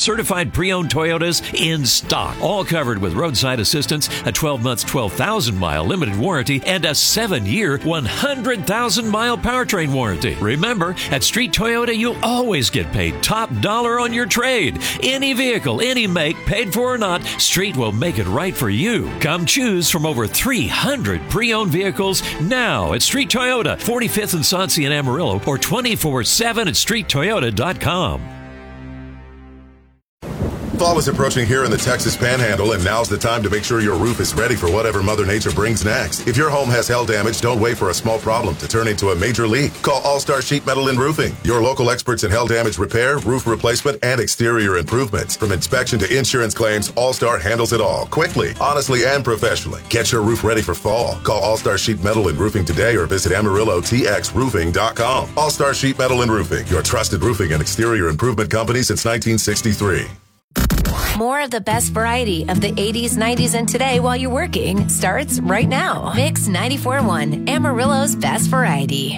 certified pre-owned Toyotas in stock. All covered with roadside assistance, a 12-month, 12,000-mile limited warranty, and a 7-year, 100,000-mile powertrain warranty. Remember, at Street Toyota, you'll always get paid top dollar on your trade. Any vehicle, any make, paid for or not, Street will make it right for you. Come choose from over 300 pre-owned vehicles now at Street Toyota, 45th and Sauncey in Amarillo, or 24/7 at streettoyota.com. Fall is approaching here in the Texas Panhandle, and now's the time to make sure your roof is ready for whatever Mother Nature brings next. If your home has hail damage, don't wait for a small problem to turn into a major leak. Call All-Star Sheet Metal and Roofing, your local experts in hail damage repair, roof replacement, and exterior improvements. From inspection to insurance claims, All-Star handles it all, quickly, honestly, and professionally. Get your roof ready for fall. Call All-Star Sheet Metal and Roofing today or visit AmarilloTXRoofing.com. All-Star Sheet Metal and Roofing, your trusted roofing and exterior improvement company since 1963. More of the best variety of the 80s, 90s, and today while you're working starts right now. Mix 94.1, Amarillo's best variety.